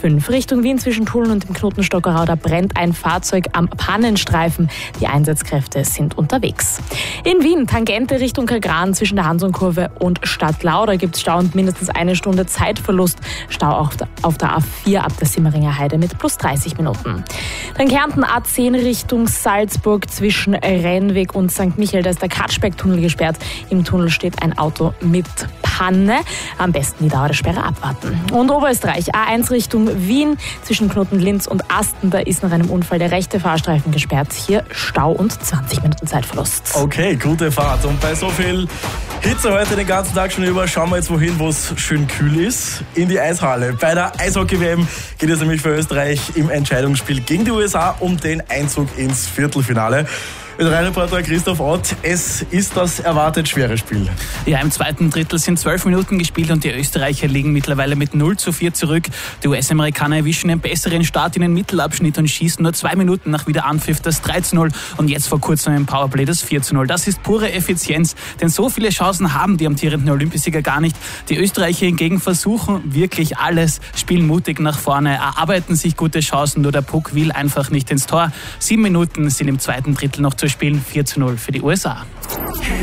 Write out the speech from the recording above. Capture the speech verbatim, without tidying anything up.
fünf Richtung Wien zwischen Tulln und dem Knoten Stockerau. Da brennt ein Fahrzeug am Pannenstreifen. Die Einsatzkräfte sind unterwegs. In Wien, Tangente Richtung Kagran zwischen der Hansonkurve und Stadtlau. Da gibt es Stau und mindestens eine Stunde Zeitverlust. Stau auf der, auf der A vier ab der Simmeringer Heide mit plus dreißig Minuten. Dann Kärnten A zehn Richtung Salzburg zwischen Rennweg und Sankt Michael. Da ist der Katschberg-Tunnel gesperrt. Im Tunnel steht ein Auto mit Panne. Am besten die Dauer der Sperre abwarten. Und Oberösterreich, A eins Richtung Wien zwischen Knoten Linz und Asten. Da ist nach einem Unfall der rechte Fahrstreifen gesperrt. Hier Stau und zwanzig Minuten Zeitverlust. Okay, gute Fahrt. Und bei so viel Hitze heute den ganzen Tag schon über, schauen wir jetzt wohin, wo es schön kühl ist. In die Eishalle. Bei der Eishockey-W M geht es nämlich für Österreich im Entscheidungsspiel gegen die U S A um den Einzug ins Viertelfinale. Reporter Christoph Ott, es ist das erwartet schwere Spiel. Ja, im zweiten Drittel sind zwölf Minuten gespielt und die Österreicher liegen mittlerweile mit null zu vier zurück. Die U S-Amerikaner erwischen einen besseren Start in den Mittelabschnitt und schießen nur zwei Minuten nach Wiederanpfiff das drei zu null und jetzt vor kurzem im Powerplay das vier zu null. Das ist pure Effizienz, denn so viele Chancen haben die amtierenden Olympiasieger gar nicht. Die Österreicher hingegen versuchen wirklich alles, spielen mutig nach vorne, erarbeiten sich gute Chancen, nur der Puck will einfach nicht ins Tor. Sieben Minuten sind im zweiten Drittel noch zu spielen, vier zu null für die U S A.